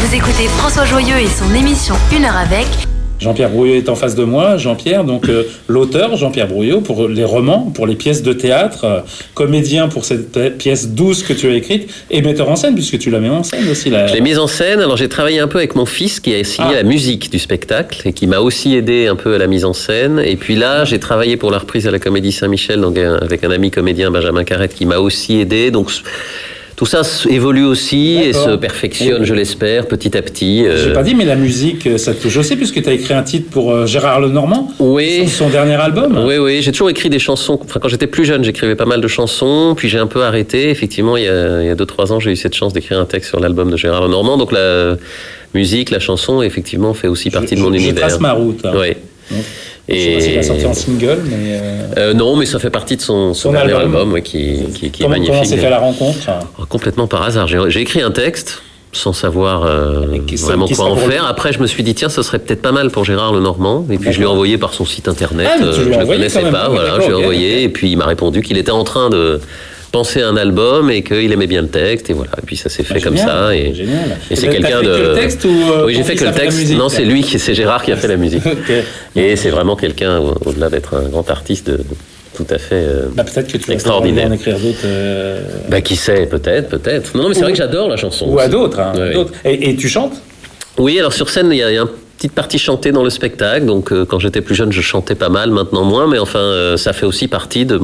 Vous écoutez François Joyeux et son émission 1 heure avec... Jean-Pierre Brouillot est en face de moi. Jean-Pierre, donc l'auteur Jean-Pierre Brouillot pour les romans, pour les pièces de théâtre, comédien pour cette pièce douce que tu as écrite, et metteur en scène, puisque tu la mets en scène aussi. Je l'ai mise en scène. Alors j'ai travaillé un peu avec mon fils qui a signé la musique du spectacle et qui m'a aussi aidé un peu à la mise en scène. Et puis là, j'ai travaillé pour la reprise à la Comédie Saint-Michel, donc avec un ami comédien, Benjamin Carrette, qui m'a aussi aidé. Donc tout ça évolue aussi et se perfectionne, je l'espère, petit à petit. J'ai pas dit, mais la musique, ça te touche aussi, puisque tu as écrit un titre pour Gérard Lenormand, oui. Son dernier album. Oui, j'ai toujours écrit des chansons. Enfin, quand j'étais plus jeune, j'écrivais pas mal de chansons, puis j'ai un peu arrêté. Effectivement, il y a 2-3 ans, j'ai eu cette chance d'écrire un texte sur l'album de Gérard Lenormand. Donc la musique, la chanson, effectivement, fait aussi partie de mon univers. Je trace ma route. Hein. Oui. Je sais pas s'il a sorti en single, mais... non, mais ça fait partie de son dernier album qui est magnifique. Comment s'est fait la rencontre? Complètement par hasard. J'ai écrit un texte sans savoir vraiment quoi en faire. Après, je me suis dit, tiens, ça serait peut-être pas mal pour Gérard Lenormand. Et puis, je lui ai envoyé par son site internet. Je ne le connaissais pas. Voilà, je lui ai envoyé. Et puis, il m'a répondu qu'il était en train de penser à un album et qu'il aimait bien le texte, et voilà. Et puis ça s'est fait comme ça. Et c'est quelqu'un de. T'as fait que le texte ou oui, j'ai fait que le texte. Non, c'est Gérard qui a fait la musique. Okay. Et c'est vraiment quelqu'un, au-delà d'être un grand artiste, tout à fait peut-être que tu extraordinaire. vas en écrire d'autres. Qui sait, peut-être. Non, mais c'est vrai que j'adore la chanson. Ou à d'autres. Hein, ouais. D'autres. Et tu chantes? Oui, alors sur scène, il y a un petite partie chantée dans le spectacle, donc quand j'étais plus jeune je chantais pas mal, maintenant moins, mais enfin ça fait aussi partie de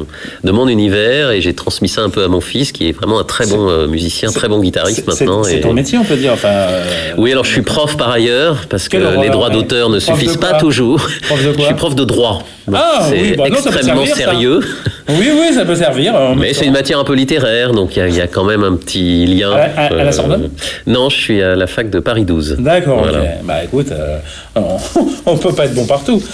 mon univers et j'ai transmis ça un peu à mon fils qui est vraiment un très bon musicien, très bon guitariste maintenant. C'est ton métier, on peut dire. Oui, alors je suis prof par ailleurs parce que les droits d'auteur ne suffisent pas toujours. Prof de quoi? Je suis prof de droit. C'est extrêmement sérieux. Oui, ça peut servir. Mais c'est une matière un peu littéraire, donc il y a quand même un petit lien. À la Sorbonne? Non, je suis à la fac de Paris 12. D'accord, voilà. Ok. Bah écoute, on peut pas être bon partout.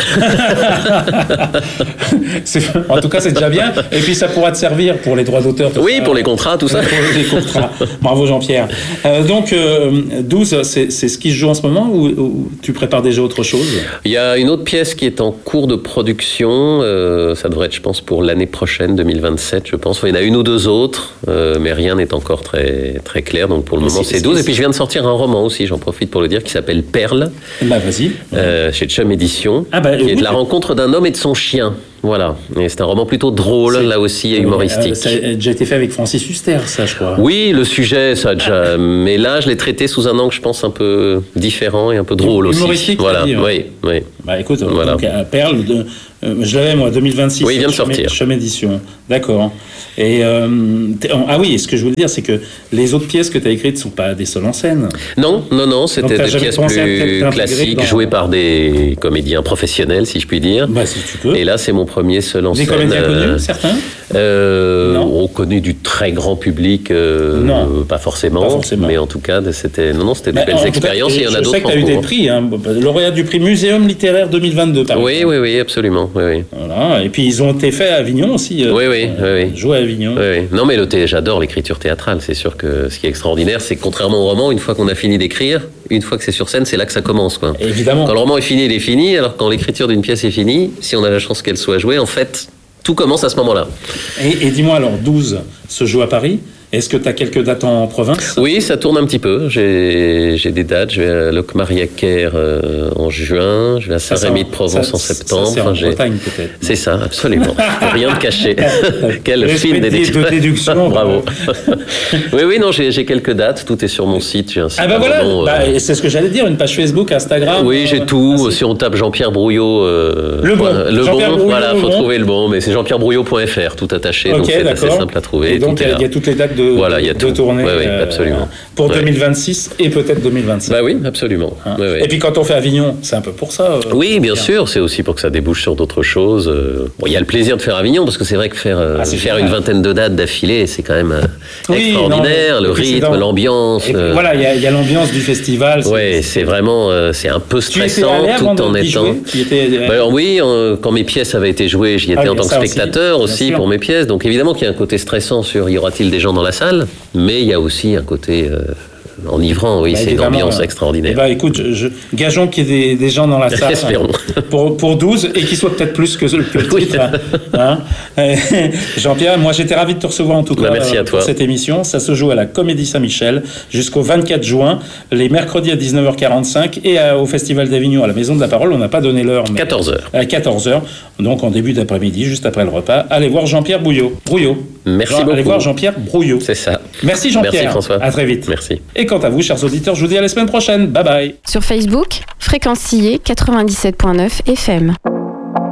En tout cas, c'est déjà bien. Et puis ça pourra te servir pour les droits d'auteur. Oui, pour les contrats, tout ça. Pour les contrats. Bravo Jean-Pierre. Donc 12, c'est ce qui se joue en ce moment ou tu prépares déjà autre chose? Il y a une autre pièce qui est en cours de production. Ça devrait être, je pense, pour l'année prochaine, 2027, je pense. Il y en a une ou deux autres, mais rien n'est encore très, très clair. Donc pour le moment, c'est 12. Et puis je viens de sortir un roman aussi, j'en profite pour le dire, qui s'appelle Perle. Bah vas-y. Chez Chum Édition, qui est de la rencontre d'un homme et de son chien. Voilà, et c'est un roman plutôt drôle, là aussi, et humoristique. Ça a déjà été fait avec Francis Huster, ça, je crois. Oui, le sujet, ça a déjà... Mais là, je l'ai traité sous un angle, je pense, un peu différent et un peu drôle aussi. Humoristique, voilà, dit, oui. Bah écoute, voilà. Donc, Perle, je l'avais, moi, 2026. Oui, il vient de sortir. Chum Édition, d'accord. Et oui, ce que je voulais dire, c'est que les autres pièces que tu as écrites ne sont pas des seuls en scène. Non, c'était des pièces plus classiques, jouées par des comédiens professionnels, si je puis dire. Bah, si tu peux. Et là, c'est mon premier seul en scène. Des comédiens connus, certains on connaît du très grand public, non, pas forcément, mais en tout cas, c'était de belles expériences. Il y en a d'autres. Je sais que tu as eu des prix, lauréat du prix Muséum littéraire 2022, par exemple. Oui, absolument. Oui. Voilà. Et puis ils ont été faits à Avignon aussi. Oui. Joués à Avignon. Oui. Non, mais j'adore l'écriture théâtrale. C'est sûr que ce qui est extraordinaire, c'est que contrairement au roman, une fois qu'on a fini d'écrire, une fois que c'est sur scène, c'est là que ça commence, quoi. Évidemment. Quand le roman est fini, il est fini. Alors quand l'écriture d'une pièce est finie, si on a la chance qu'elle soit jouée, en fait, tout commence à ce moment-là. Et dis-moi alors, 12 se joue à Paris. Est-ce que tu as quelques dates en province? Oui, ça tourne un petit peu. J'ai des dates. Je vais à Locmariaquer en juin. Je vais à Saint-Rémy-de-Provence en septembre. C'est en Bretagne peut-être. C'est ça, absolument. Rien de caché. Quelle fine déduction. Bravo. Oui, non, j'ai quelques dates. Tout est sur mon site. J'ai un site. C'est ce que j'allais dire. Une page Facebook, Instagram. Oui, j'ai tout. Si on tape Jean-Pierre Brouillot, le bon. Voilà, faut trouver le bon. Mais c'est jean-pierrebrouillot.fr, tout attaché. Donc c'est assez simple à trouver. Et donc il y a toutes les dates de tournée absolument. Pour 2026 et peut-être 2027. Bah oui, absolument. Et puis quand on fait Avignon, c'est un peu pour ça. Oui, bien sûr, c'est aussi pour que ça débouche sur d'autres choses. Il y a le plaisir de faire Avignon, parce que c'est vrai que faire une vingtaine de dates d'affilée, c'est quand même extraordinaire. Le rythme, l'ambiance. Voilà, il y a l'ambiance du festival. Oui, c'est vraiment, c'est un peu stressant tout en étant. Oui, quand mes pièces avaient été jouées, j'y étais en tant que spectateur aussi pour mes pièces. Donc évidemment qu'il y a un côté stressant sur y aura-t-il des gens dans la salle, mais il y a aussi un côté enivrant, oui, c'est une ambiance extraordinaire. Écoute, gageons qu'il y ait des gens dans la salle. Espérons. Pour 12 et qu'ils soient peut-être plus que le titre. Hein. Jean-Pierre, moi j'étais ravi de te recevoir en tout cas merci à toi. Pour cette émission. Ça se joue à la Comédie Saint-Michel jusqu'au 24 juin, les mercredis à 19h45 et au Festival d'Avignon à la Maison de la Parole. On n'a pas donné l'heure. 14h. À 14h, donc en début d'après-midi, juste après le repas. Allez voir Jean-Pierre Brouillot. Merci beaucoup. Allez voir Jean-Pierre Brouillot. C'est ça. Merci Jean-Pierre. Merci François. À très vite. Merci. Et quant à vous, chers auditeurs, je vous dis à la semaine prochaine. Bye bye. Sur Facebook, Fréquence Sillé 97.9 FM.